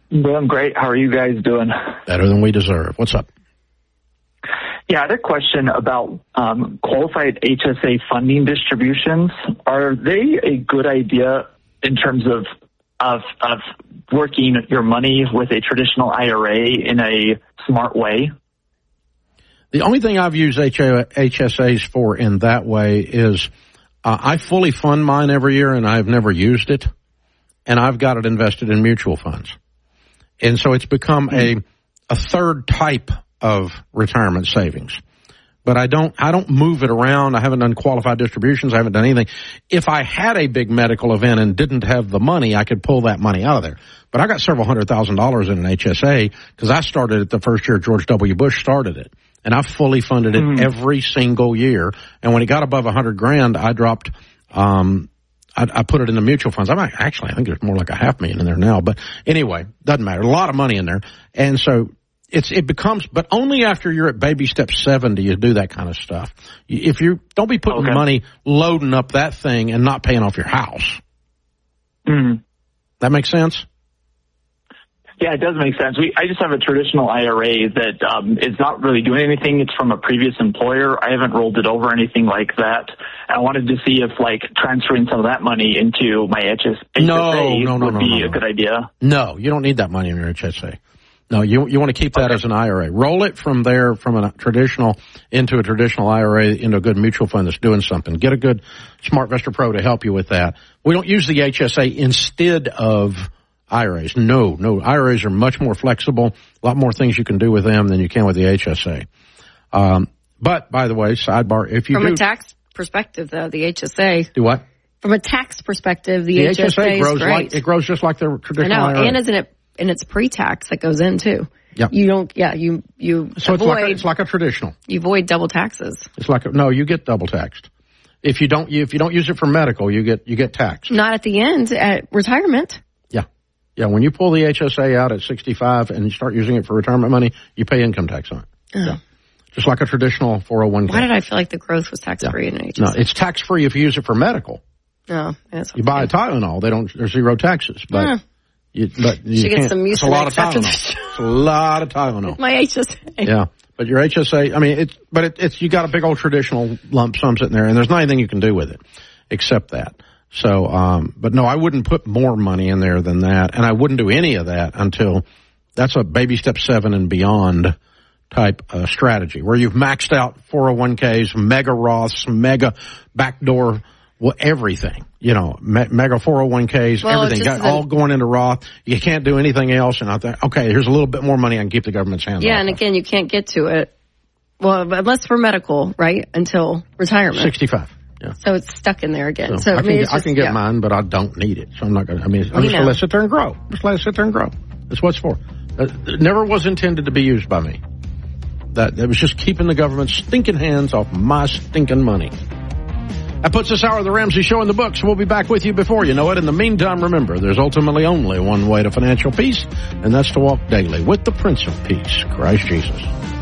Doing great. How are you guys doing? Better than we deserve. What's up? Yeah, I had a question about qualified HSA funding distributions. Are they a good idea in terms of working your money with a traditional IRA in a smart way? The only thing I've used HSAs for in that way is I fully fund mine every year, and I've never used it, and I've got it invested in mutual funds. And so it's become a third type of retirement savings. But I don't move it around. I haven't done qualified distributions. I haven't done anything. If I had a big medical event and didn't have the money, I could pull that money out of there. But I got several $100,000 in an HSA because I started it the first year George W. Bush started it. And I fully funded it every single year. And when it got above $100,000, I dropped, I put it in the mutual funds. I think there's more like $500,000 in there now. But anyway, doesn't matter. A lot of money in there. And so it becomes, but only after you're at baby step 7 do you do that kind of stuff. If you don't be putting money loading up that thing and not paying off your house. That makes sense? Yeah, it does make sense. I just have a traditional IRA that is not really doing anything. It's from a previous employer. I haven't rolled it over or anything like that. I wanted to see if, transferring some of that money into my HSA would be a good idea. No, you don't need that money in your HSA. No, you want to keep that as an IRA. Roll it from there, from a traditional into a traditional IRA, into a good mutual fund that's doing something. Get a good SmartVestor Pro to help you with that. We don't use the HSA instead of IRAs. No, IRAs are much more flexible, a lot more things you can do with them than you can with the HSA. But, by the way, sidebar, if you From a tax perspective, though, the HSA. Do what? From a tax perspective, the HSA grows is great. It grows just like the traditional I know, IRA. and isn't it? And it's pre-tax that goes in too. Yep. You don't. Yeah. You. So avoid, it's like a traditional. You avoid double taxes. It's like you get double taxed. If you don't use it for medical, you get taxed. Not at the end at retirement. Yeah. When you pull the HSA out at 65 and you start using it for retirement money, you pay income tax on it. Yeah. Just like a traditional 401k. Why did I feel like the growth was tax free in an HSA? No, it's tax free if you use it for medical. Oh, that's okay. You buy a Tylenol, there's zero taxes, but. You get some it's a lot of Tylenol. It's a lot of Tylenol. My HSA. Yeah, but your HSA, it's you got a big old traditional lump sum sitting there, and there's not anything you can do with it except that. So, but no, I wouldn't put more money in there than that, and I wouldn't do any of that until that's a baby step 7 and beyond type strategy where you've maxed out 401ks, mega Roths, mega backdoor. Well, everything, mega 401ks, everything, all going into Roth. You can't do anything else. And I think, okay, here's a little bit more money I can keep the government's hands on. Yeah, and again, you can't get to it. Well, unless for medical, right, until retirement. 65, yeah. So it's stuck in there again. So I can get mine, but I don't need it. So I'm not going to, I'm just going to let it sit there and grow. Just let it sit there and grow. That's what it's for. It never was intended to be used by me. That was just keeping the government's stinking hands off my stinking money. That puts this hour of the Ramsey Show in the books. We'll be back with you before you know it. In the meantime, remember, there's ultimately only one way to financial peace, and that's to walk daily with the Prince of Peace, Christ Jesus.